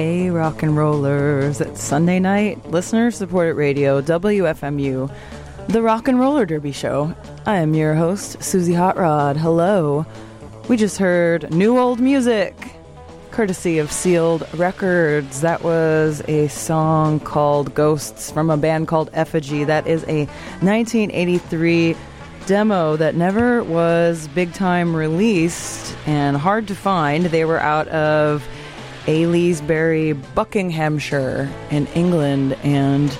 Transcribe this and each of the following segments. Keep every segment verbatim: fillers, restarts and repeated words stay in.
Hey, rock and rollers. It's Sunday night, listener-supported radio, W F M U, the Rock and Roller Derby Show. I am your host, Susie Hot Rod. Hello. We just heard New Old Music, courtesy of Sealed Records. That was a song called Ghosts from a band called Effigy. That is a nineteen eighty-three demo that never was big-time released and hard to find. They were out of Aylesbury, Buckinghamshire in England, and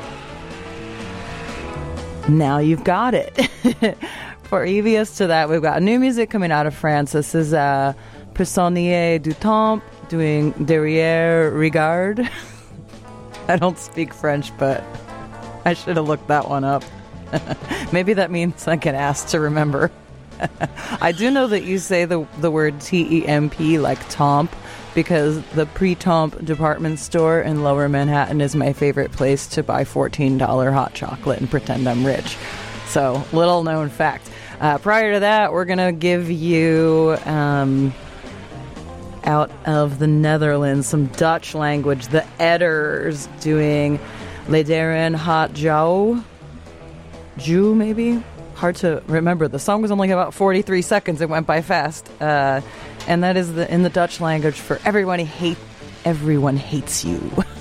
now you've got it. Previous to that, we've got new music coming out of France. This is uh, Prisonnier du Temps doing Derrière Regard. I don't speak French, but I should have looked that one up. Maybe that means I get asked to remember. I do know that you say the the word T E M P like Tomp, because the Pre-Tomp department store in Lower Manhattan is my favorite place to buy fourteen dollars hot chocolate and pretend I'm rich. So, little known fact. Uh, prior to that, we're going to give you, um, out of the Netherlands, some Dutch language. The Edders doing Lederen Hot Jou. Jew, maybe? Hard to remember. The song was only about forty-three seconds. It went by fast. Uh, and that is the, in the Dutch language for everyone hate, everyone hates you.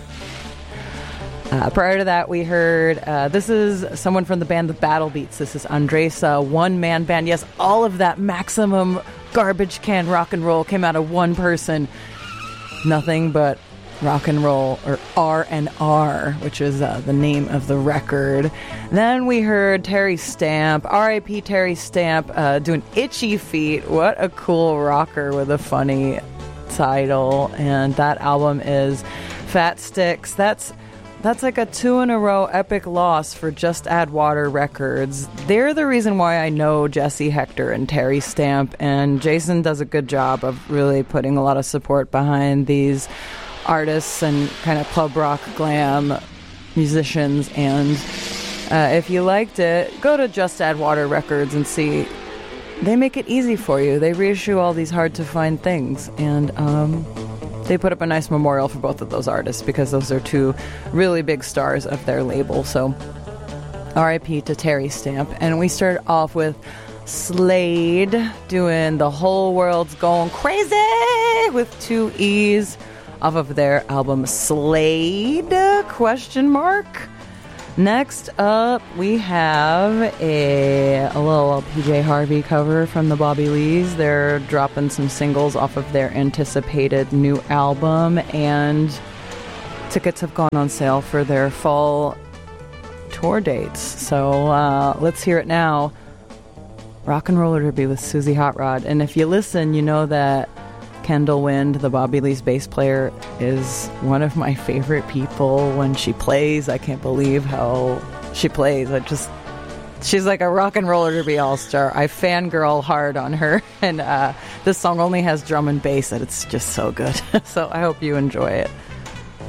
Uh, prior to that, we heard, uh, this is someone from the band The Battle Beats. This is Andres, a one-man band. Yes, all of that maximum garbage can rock and roll came out of one person. Nothing but rock and roll, or R and R, which is uh, the name of the record. Then we heard Terry Stamp, R I P Terry Stamp, uh, doing Itchy Feet. What a cool rocker with a funny title. And that album is Fat Sticks. That's That's like a two-in-a-row epic loss for Just Add Water Records. They're the reason why I know Jesse Hector and Terry Stamp, and Jason does a good job of really putting a lot of support behind these artists and kind of club rock glam musicians. And uh, if you liked it, go to Just Add Water Records and see. They make it easy for you. They reissue all these hard-to-find things, and um... they put up a nice memorial for both of those artists because those are two really big stars of their label. So R I P to Terry Stamp. And we started off with Slade doing The Whole World's Going Crazy with two E's off of their album Slade, question mark. Next up, we have a, a little P J Harvey cover from the Bobby Lees. They're dropping some singles off of their anticipated new album, and tickets have gone on sale for their fall tour dates. So uh, let's hear it now. Rock and Roller Derby with Susie Hot Rod. And if you listen, you know that Kendall Wind, the Bobby Lee's bass player, is one of my favorite people when she plays. I can't believe how she plays. I just, she's like a rock and roller derby all-star. I fangirl hard on her, and uh, this song only has drum and bass, and it's just so good. So I hope you enjoy it.